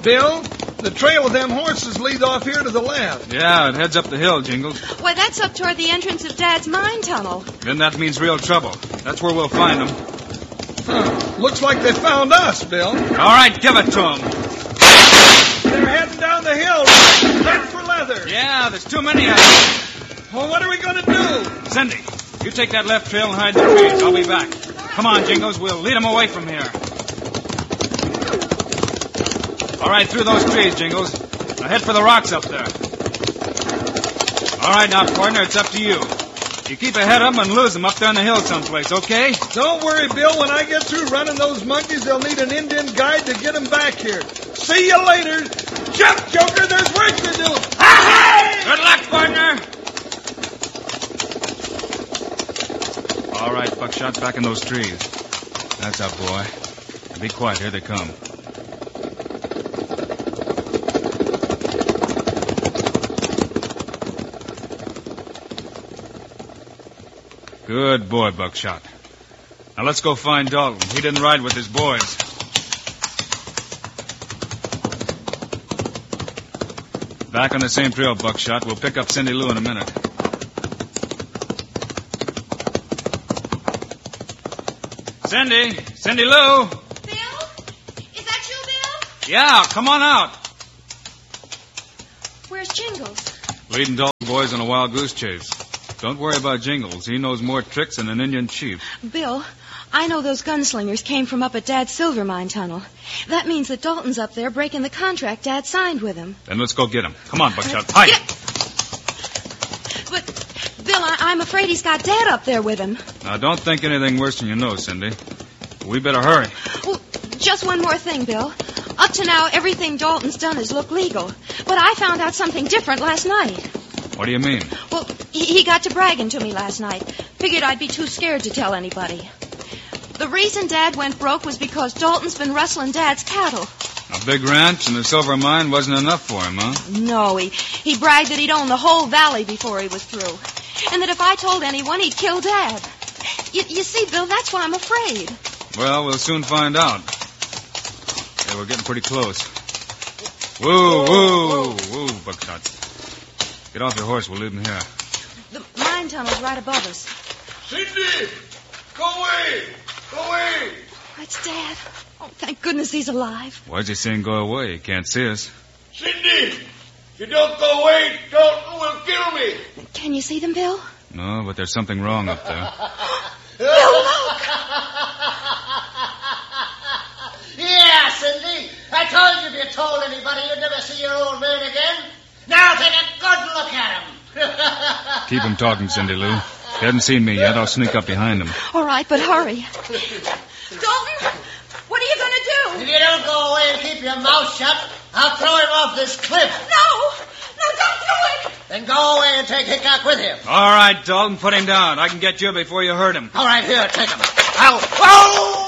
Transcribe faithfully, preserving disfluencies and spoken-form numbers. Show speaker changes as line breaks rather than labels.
Bill, the trail of them horses leads off here to the left.
Yeah, it heads up the hill, Jingles.
Why, that's up toward the entrance of Dad's mine tunnel.
Then that means real trouble. That's where we'll find them.
Huh. Looks like they found us, Bill.
All right, give it to them.
They're heading down the hill. Right for leather.
Yeah, there's too many of them.
Well, what are we going to do?
Cindy, you take that left trail and hide in the trees. I'll be back. Come on, Jingles. We'll lead them away from here. All right, through those trees, Jingles. Now head for the rocks up there. All right, now, partner, it's up to you. You keep ahead of them and lose them up there on the hill someplace, okay?
Don't worry, Bill. When I get through running those monkeys, they'll need an Indian guide to get them back here. See you later. Jump, Joker. There's work to do. Hey!
Good luck, partner. All right, Buckshot, back in those trees. That's up, boy. Now be quiet. Here they come. Good boy, Buckshot. Now let's go find Dalton. He didn't ride with his boys. Back on the same trail, Buckshot. We'll pick up Cindy Lou in a minute. Cindy! Cindy Lou!
Bill? Is that you, Bill?
Yeah, come on out.
Where's Jingles?
Leading Dalton boys on a wild goose chase. Don't worry about Jingles. He knows more tricks than an Indian chief.
Bill, I know those gunslingers came from up at Dad's silver mine tunnel. That means that Dalton's up there breaking the contract Dad signed with him.
Then let's go get him. Come on, Buckshot. Hide.
Yeah. But, Bill, I- I'm afraid he's got Dad up there with him.
Now, don't think anything worse than you know, Cindy. We better hurry.
Well, just one more thing, Bill. Up to now, everything Dalton's done has looked legal. But I found out something different last night.
What do you mean?
Well, he, he got to bragging to me last night. Figured I'd be too scared to tell anybody. The reason Dad went broke was because Dalton's been rustling Dad's cattle.
A big ranch and a silver mine wasn't enough for him, huh?
No, he, he bragged that he'd own the whole valley before he was through. And that if I told anyone, he'd kill Dad. You, you see, Bill, that's why I'm afraid.
Well, we'll soon find out. Yeah, we're getting pretty close. Woo, woo, woo, Buckshot. Get off your horse. We'll leave him here.
The mine tunnel's right above us.
Cindy! Go away! Go away!
That's Dad. Oh, thank goodness he's alive.
Why's he saying go away? He can't see us.
Cindy! If you don't go away, Dalton will kill me.
Can you see them, Bill?
No, but there's something wrong up there.
Bill, look!
Yeah, Cindy. I told you if you told anybody you'd never see your old man again. Now take a good look at him.
Keep him talking, Cindy Lou. He hasn't seen me yet. I'll sneak up behind him.
All right, but hurry. Dalton, what are you going to do?
If you don't go away and keep your mouth shut, I'll throw him off this cliff.
No! No, don't do it!
Then go away and take Hickok with you.
All right, Dalton, put him down. I can get you before you hurt him.
All right, here, take him. Ow! Whoa!